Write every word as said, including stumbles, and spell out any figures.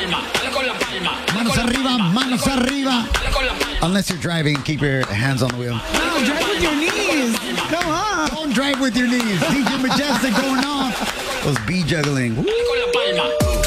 Manos arriba, manos arriba. Unless you're driving, keep your hands on the wheel. No, drive with your knees. Come on. Don't drive with your knees. D J Majestic going off. Was bee juggling. Woo.